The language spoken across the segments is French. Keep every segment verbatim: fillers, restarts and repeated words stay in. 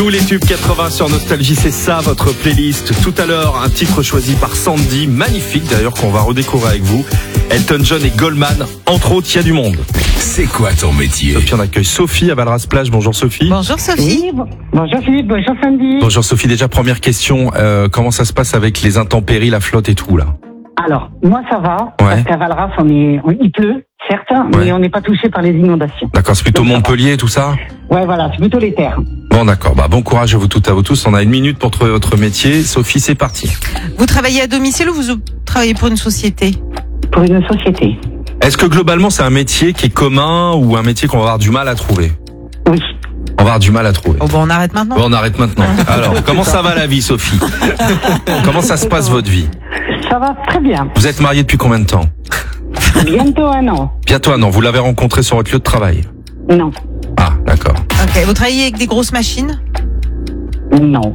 Tous les tubes quatre-vingts sur Nostalgie, c'est ça votre playlist. Tout à l'heure, un titre choisi par Sandy, magnifique d'ailleurs, qu'on va redécouvrir avec vous. Elton John et Goldman, entre autres, il y a du monde. C'est quoi ton métier? Et puis on accueille Sophie à Valras-Plage. Bonjour Sophie. Bonjour Sophie. Oui, bon- bonjour Philippe, bonjour Sandy. Bonjour Sophie, déjà première question, euh, comment ça se passe avec les intempéries, la flotte et tout là? Alors, moi ça va, Ouais. parce qu'à Valras, on est, on- il pleut, certes, Ouais. mais on n'est pas touché par les inondations. D'accord, c'est plutôt Donc, ça va. Montpellier tout ça? Ouais, voilà, c'est plutôt les terres. Bon d'accord, bah bon courage à vous toutes à vous tous, on a une minute pour trouver votre métier. Sophie, c'est parti. Vous travaillez à domicile ou vous travaillez pour une société? Pour une société. Est-ce que globalement c'est un métier qui est commun ou un métier qu'on va avoir du mal à trouver? Oui. On va avoir du mal à trouver. Oh bon, on arrête maintenant. Bon, on arrête maintenant. Alors, comment ça va la vie, Sophie? Comment ça se passe votre vie? Ça va très bien. Vous êtes mariée depuis combien de temps? Bientôt un an. Bientôt un an. Vous l'avez rencontré sur votre lieu de travail? Non. Ah, d'accord. Ok. Vous travaillez avec des grosses machines? Non.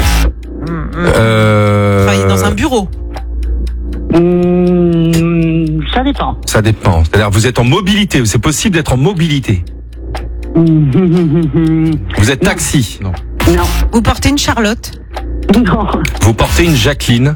Euh... Vous travaillez dans un bureau? Hum, ça dépend. Ça dépend. C'est-à-dire, vous êtes en mobilité. C'est possible d'être en mobilité. Hum, Vous êtes taxi. Non. Non. Vous portez une Charlotte? Non. Vous portez une Jacqueline.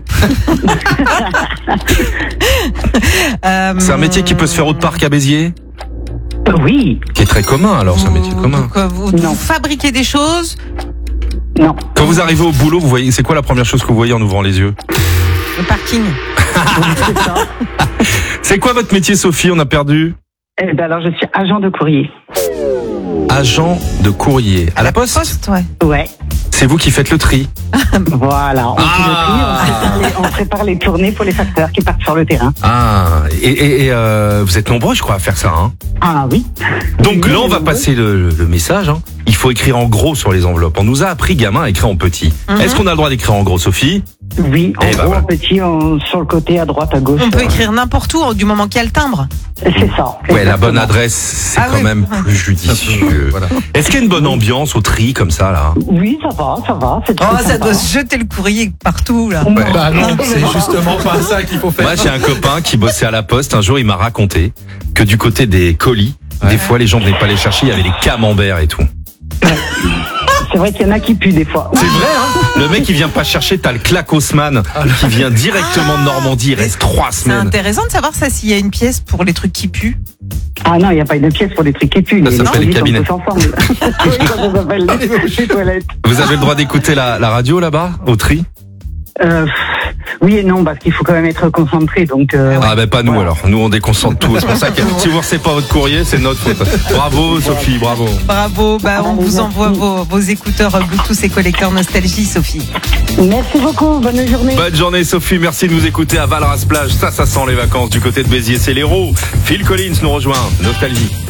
Euh, C'est un métier qui peut se faire au parc à Béziers? Oui. Qui est très commun, alors, c'est un métier commun. donc, euh, vous, Non. vous fabriquez des choses? Non. Quand vous arrivez au boulot, vous voyez, c'est quoi la première chose que vous voyez en ouvrant les yeux? Le parking? C'est ça. C'est quoi votre métier, Sophie? On a perdu. Eh ben alors, je suis agent de courrier. Agent de courrier. À la poste? Poste, ouais. Ouais. C'est vous qui faites le tri. Voilà. On, Ah. fait le tri, on, prépare les, on prépare les tournées pour les facteurs qui partent sur le terrain. Ah, et, et, et, euh, vous êtes nombreux, je crois, à faire ça. Hein. Ah oui. Donc Oui, là, on va oui. passer le, le message. Hein. Il faut écrire en gros sur les enveloppes. On nous a appris, gamin, à écrire en petit. Mhm. Est-ce qu'on a le droit d'écrire en gros, Sophie? Oui, en Eh ben gros, voilà. en petit, en- sur le côté, à droite, à gauche. On peut écrire n'importe où du moment qu'il y a le timbre. C'est ça. Ouais, la bonne exactement. adresse, c'est Ah quand oui. même plus judicieux. Est-ce qu'il y a une bonne ambiance au tri comme ça, là? Oui, ça va, ça va. C'est Oh, très ça sympa. doit se jeter le courrier partout, là. Ouais. Bah non, c'est justement pas ça qu'il faut faire. Moi, j'ai un copain qui bossait à la poste. Un jour, il m'a raconté que du côté des colis, des fois, les gens venaient pas les chercher. Il y avait des camemberts et tout. C'est vrai qu'il y en a qui puent des fois. C'est vrai, hein? Le mec, il vient pas chercher. T'as le claque Haussmann qui vient directement de Normandie. Il reste trois C'est semaines. intéressant de savoir ça, s'il y a une pièce pour les trucs qui puent. Ah non, il n'y a pas une pièce pour des trucs qui puent. Ça s'appelle les produits sont cabinets. tous ensemble. Oui, ça s'appelle les, les toilettes. Vous avez le droit d'écouter la, la radio là-bas, au tri? Euh, oui et non, parce qu'il faut quand même être concentré. Donc, euh, Ah ben pas nous voilà. alors, nous on déconcentre tout. C'est pour ça que si vous recevez pas votre courrier, c'est notre faute. Bravo Sophie, bravo. Bravo, bah, on Ah, vous merci. envoie vos, vos écouteurs Bluetooth et collecteurs Nostalgie, Sophie. Merci beaucoup, bonne journée. Bonne journée Sophie, merci de nous écouter à Valras-Plage. Ça, ça sent les vacances du côté de Béziers, c'est l'héros. Phil Collins nous rejoint, Nostalgie.